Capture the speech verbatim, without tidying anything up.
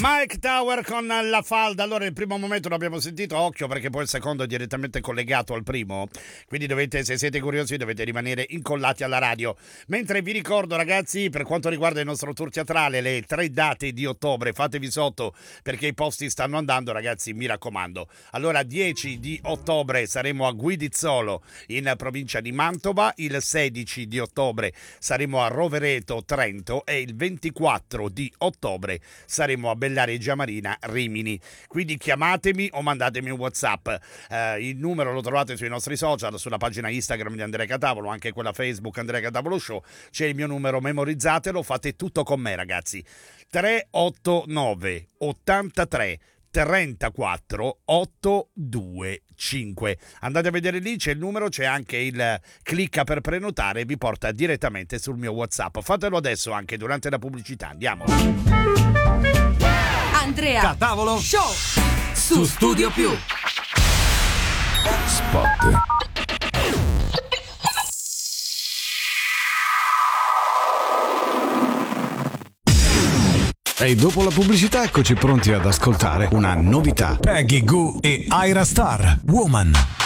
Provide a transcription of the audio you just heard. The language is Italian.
Mike Tower con la falda. Allora il primo momento l'abbiamo sentito, occhio perché poi il secondo è direttamente collegato al primo, quindi dovete, se siete curiosi, dovete rimanere incollati alla radio. Mentre vi ricordo, ragazzi, per quanto riguarda il nostro tour teatrale, le tre date di ottobre, fatevi sotto perché i posti stanno andando, ragazzi, mi raccomando. Allora, dieci di ottobre saremo a Guidizzolo in provincia di Mantova, il sedici di ottobre saremo a Rovereto, Trento, e il ventiquattro di ottobre saremo a Bellareggia Marina, Rimini. Quindi chiamatemi o mandatemi un WhatsApp. Eh, il numero lo trovate sui nostri social, sulla pagina Instagram di Andrea Catavolo, anche quella Facebook Andrea Catavolo Show. C'è il mio numero, memorizzatelo, fate tutto con me, ragazzi. tre otto nove ottantatré trentaquattro ottocentoventicinque. Andate a vedere lì, c'è il numero, c'è anche il clicca per prenotare e vi porta direttamente sul mio WhatsApp. Fatelo adesso anche durante la pubblicità. Andiamo. Andrea Catavolo Show su Studio Più. Spot. E dopo la pubblicità eccoci pronti ad ascoltare una novità. Peggy Goo e Ira Star, Woman.